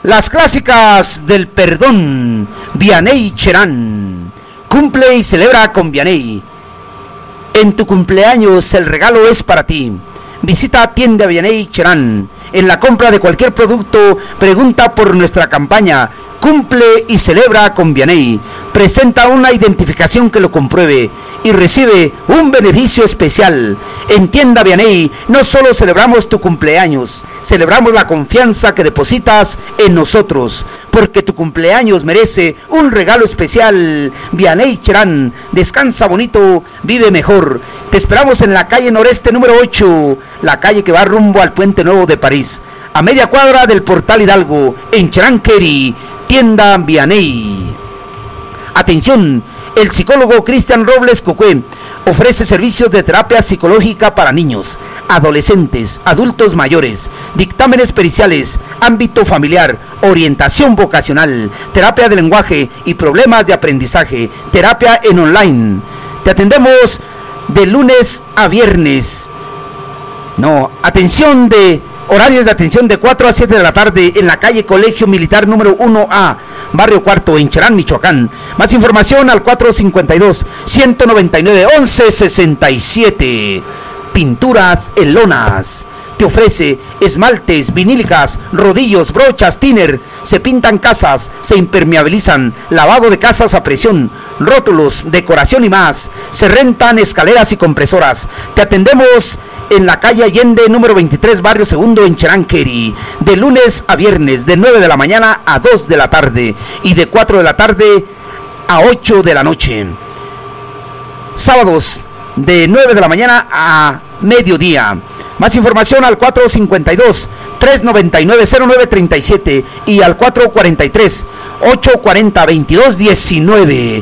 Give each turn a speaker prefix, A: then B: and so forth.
A: Las clásicas del perdón, Vianney Cherán. Cumple y celebra con Vianney. En tu cumpleaños el regalo es para ti. Visita tienda Vianney Cherán. En la compra de cualquier producto, pregunta por nuestra campaña. Cumple y celebra con Vianney. Presenta una identificación que lo compruebe y recibe un beneficio especial. En tienda Vianney no solo celebramos tu cumpleaños, celebramos la confianza que depositas en nosotros, porque tu cumpleaños merece un regalo especial. Vianney Cherán, descansa bonito, vive mejor. Te esperamos en la calle Noreste número 8, la calle que va rumbo al Puente Nuevo de París, a media cuadra del Portal Hidalgo, en Cherán-Query, tienda Vianney. Atención, el psicólogo Cristian Robles Cocué ofrece servicios de terapia psicológica para niños, adolescentes, adultos mayores, dictámenes periciales, ámbito familiar, orientación vocacional, terapia de lenguaje y problemas de aprendizaje, terapia en online. Te atendemos de lunes a viernes. Horarios de atención de 4 a 7 de la tarde en la calle Colegio Militar número 1A, Barrio Cuarto, en Cherán, Michoacán. Más información al 452-199-1167. Pinturas en Lonas. Te ofrece esmaltes, vinílicas, rodillos, brochas, thinner. Se pintan casas, se impermeabilizan, lavado de casas a presión, rótulos, decoración y más. Se rentan escaleras y compresoras. Te atendemos en la calle Allende número 23, Barrio Segundo, en Cherán-Query, de lunes a viernes, de 9 de la mañana a 2 de la tarde y de 4 de la tarde a 8 de la noche. Sábados de 9 de la mañana a mediodía. Más información al 452-399-0937 y al 443-840-2219.